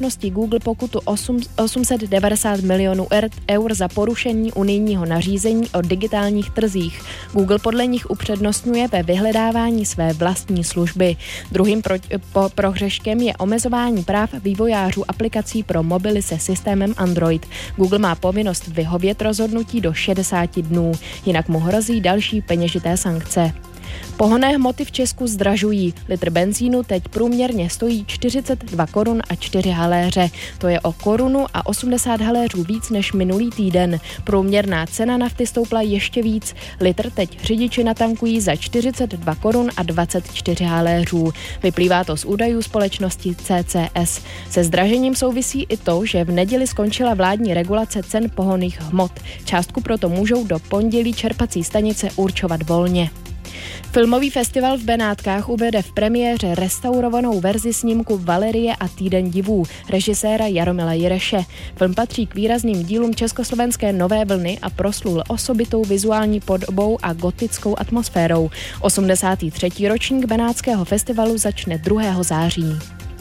společnosti Google pokutu 890 milionů eur za porušení unijního nařízení o digitálních trzích. Google podle nich upřednostňuje ve vyhledávání své vlastní služby. Druhým prohřeškem je omezování práv vývojářů aplikací pro mobily se systémem Android. Google má povinnost vyhovět rozhodnutí do 60 dnů, jinak mu hrozí další peněžité sankce. Pohonné hmoty v Česku zdražují. Litr benzínu teď průměrně stojí 42 korun a 4 haléře. To je o 1,80 Kč víc než minulý týden. Průměrná cena nafty stoupla ještě víc. Litr teď řidiči natankují za 42 korun a 24 haléřů. Vyplývá to z údajů společnosti CCS. Se zdražením souvisí i to, že v neděli skončila vládní regulace cen pohonných hmot. Částku proto můžou do pondělí čerpací stanice určovat volně. Filmový festival v Benátkách uvede v premiéře restaurovanou verzi snímku Valerie a Týden divů režiséra Jaromila Jireše. Film patří k výrazným dílům československé nové vlny a proslul osobitou vizuální podobou a gotickou atmosférou. 83. ročník Benátského festivalu začne 2. září.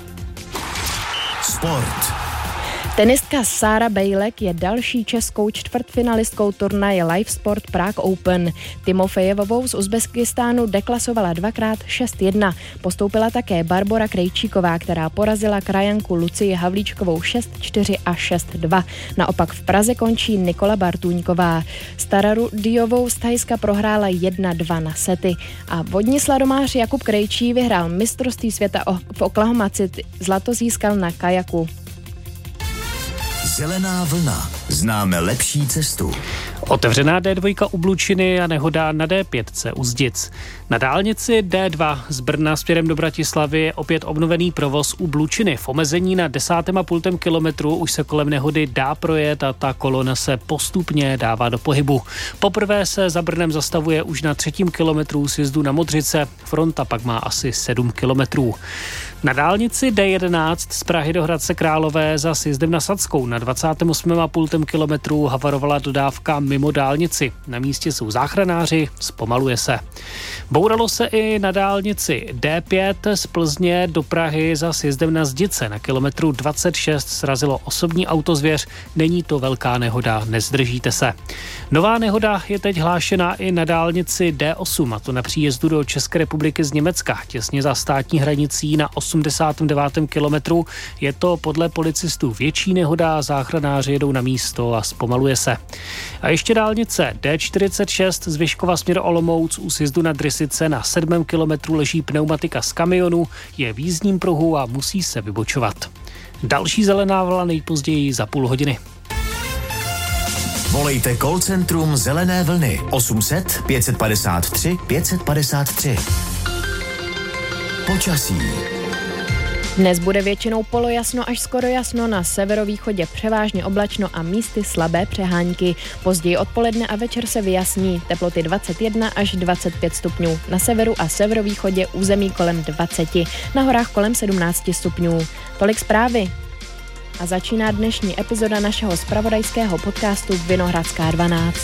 Sport. Tenistka Sára Bejlek je další českou čtvrtfinalistkou turnaje Live Sport Prague Open. Timofejevovou z Uzbekistánu deklasovala 2x 6-1. Postoupila také Barbora Krejčíková, která porazila krajanku Lucii Havlíčkovou 6-4 a 6-2. Naopak v Praze končí Nikola Bartůňková. Stararudiovou z Thajska prohrála 1-2 na sety. A vodní sladomář Jakub Krejčí vyhrál mistrovství světa v Oklahoma City. Zlato získal na kajaku. Zelená vlna. Známe lepší cestu. Otevřená D2 u Blučiny a nehoda na D5 u Zdic. Na dálnici D2 z Brna směrem do Bratislavy je opět obnovený provoz u Blučiny. V omezení na 10,5 kilometru už se kolem nehody dá projet a ta kolona se postupně dává do pohybu. Poprvé se za Brnem zastavuje už na 3. kilometru sjezdu na Modřice. Fronta pak má asi 7 kilometrů. Na dálnici D11 z Prahy do Hradce Králové za sjezdem na Sadskou na 28,5 kilometru havarovala dodávka mimo dálnici. Na místě jsou záchranáři, zpomaluje se. Bouralo se i na dálnici D5 z Plzně do Prahy za sjezdem na Zdice. Na kilometru 26 srazilo osobní autozvěř. Není to velká nehoda, nezdržíte se. Nová nehoda je teď hlášena i na dálnici D8, a to na příjezdu do České republiky z Německa, těsně za státní hranicí na 89. kilometru. Je to podle policistů větší nehoda, záchranáři jedou na místo a zpomaluje se. A ještě dálnice D46 z Vyškova směr Olomouc u sjezdu na Drysice na 7. kilometru leží pneumatika z kamionu, je v jízdním pruhu a musí se vybočovat. Další zelená vlna nejpozději za půl hodiny. Volejte call centrum Zelené vlny 800 553 553. Počasí. Dnes bude většinou polojasno až skoro jasno, na severovýchodě převážně oblačno a místy slabé přehánky. Později odpoledne a večer se vyjasní, teploty 21 až 25 stupňů. Na severu a severovýchodě území kolem 20, na horách kolem 17 stupňů. Tolik zprávy. A začíná dnešní epizoda našeho zpravodajského podcastu Vinohradská 12.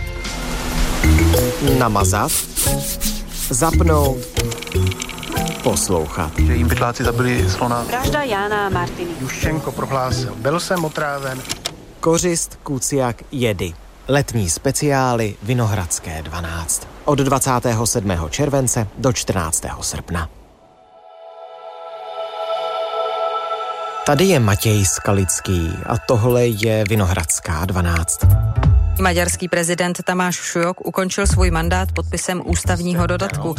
Namazat, zapnout, poslouchat. Že jim pytláci zabili slona. Vražda Jána a Martiny. Juščenko prohlásil, byl jsem otráven. Kořist, kuciak, jedy. Letní speciály Vinohradské 12. Od 27. července do 14. srpna. Tady je Matěj Skalický a tohle je Vinohradská 12. Maďarský prezident Tamáš Šujok ukončil svůj mandát podpisem ústavního dodatku.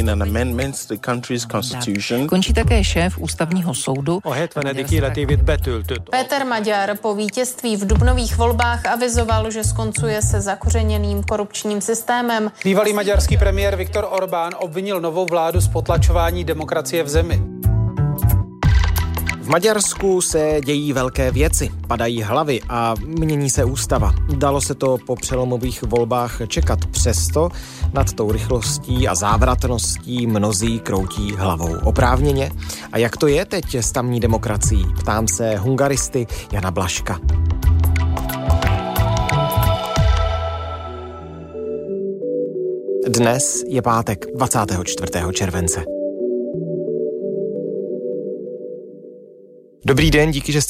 Končí také šéf ústavního soudu. Péter Maďar po vítězství v dubnových volbách avizoval, že skoncuje se zakořeněným korupčním systémem. Bývalý maďarský premiér Viktor Orbán obvinil novou vládu z potlačování demokracie v zemi. V Maďarsku se dějí velké věci, padají hlavy a mění se ústava. Dalo se to po přelomových volbách čekat, přesto nad tou rychlostí a závratností mnozí kroutí hlavou. Oprávněně? A jak to je teď s tamní demokracií? Ptám se hungaristy Jana Blažka. Dnes je pátek 24. července. Dobrý den, díky, že jste